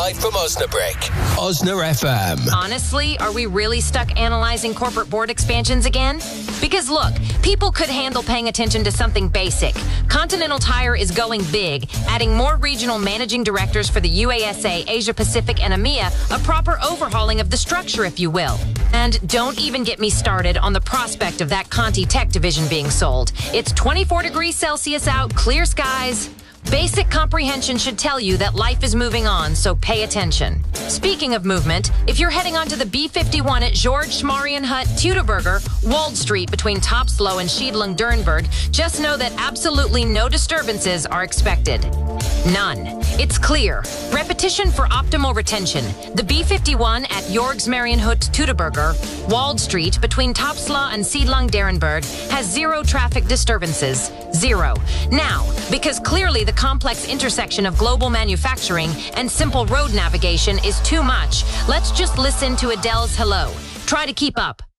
live from Osnabrück. Osna FM. Honestly, are we really stuck analyzing corporate board expansions again? Because look, people could handle paying attention to something basic. Continental Tire is going big, adding more regional managing directors for the UASA, Asia Pacific, and EMEA, a proper overhauling of the structure, if you will. And don't even get me started on the prospect of that Conti Tech division being sold. It's 24 degrees Celsius out, clear skies. Basic comprehension should tell you that life is moving on, so pay attention. Speaking of movement, if you're heading onto the B51 at George Schmarienhut Teutoburger, Wald Street between Topslow and Schiedlung-Durnberg, just know that absolutely no disturbances are expected. None. It's clear. Repetition for optimal retention. The B51 at Jorgsmarienhut Teutoburger, Wald Street between Topslow and Schiedlung-Durnberg has zero traffic disturbances. Zero. Now, because clearly the complex intersection of global manufacturing and simple road navigation is too much, let's just listen to Adele's Hello. Try to keep up.